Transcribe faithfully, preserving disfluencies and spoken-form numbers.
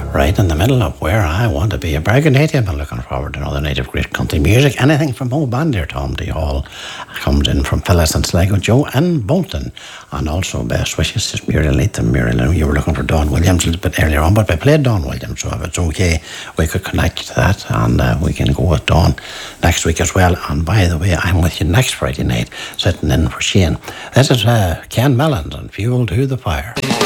right in the middle of where I want to be a Bargainatian. I'm looking forward to another night of great country music. Anything from Mo Bandier, Tom D. Hall comes in from Phyllis and Sligo, Joe and Bolton. And also best wishes to Muriel Nathan. Muriel, you were looking for Don Williams a little bit earlier on, but I played Don Williams, so if it's okay, we could connect to that and uh, we can go with Don next week as well. And by the way, I'm with you next Friday night, sitting in for Shane. This is uh, Ken Mellons and Fuel to the Fire.